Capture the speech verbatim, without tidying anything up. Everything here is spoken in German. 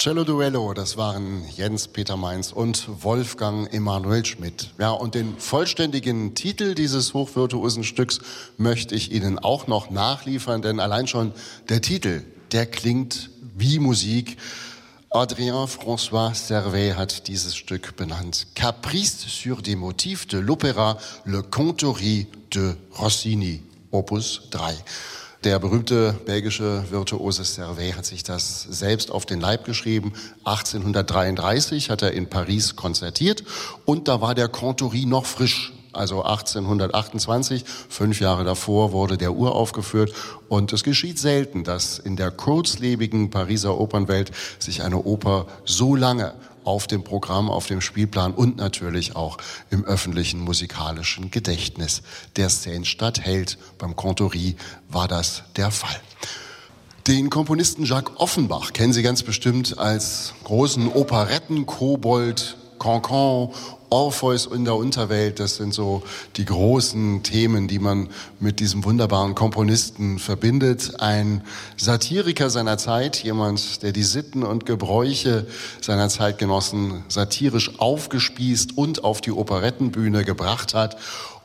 Cello Duello, das waren Jens Peter Mainz und Wolfgang Emanuel Schmidt. Ja, und den vollständigen Titel dieses hochvirtuosen Stücks möchte ich Ihnen auch noch nachliefern, denn allein schon der Titel, der klingt wie Musik. Adrien François Servet hat dieses Stück benannt. Caprice sur des motifs de l'opéra Le Contouri de Rossini, Opus drei. Der berühmte belgische Virtuose Servet hat sich das selbst auf den Leib geschrieben. achtzehnhundertdreiunddreißig hat er in Paris konzertiert und da war der Contouri noch frisch. Also achtzehnhundertachtundzwanzig, fünf Jahre davor, wurde der uraufgeführt. Und es geschieht selten, dass in der kurzlebigen Pariser Opernwelt sich eine Oper so lange auf dem Programm, auf dem Spielplan und natürlich auch im öffentlichen musikalischen Gedächtnis der Szenenstadt hält. Beim Contouri war das der Fall. Den Komponisten Jacques Offenbach kennen Sie ganz bestimmt als großen Operetten-Kobold, Cancan, Orpheus in der Unterwelt. Das sind so die großen Themen, die man mit diesem wunderbaren Komponisten verbindet. Ein Satiriker seiner Zeit, jemand, der die Sitten und Gebräuche seiner Zeitgenossen satirisch aufgespießt und auf die Operettenbühne gebracht hat.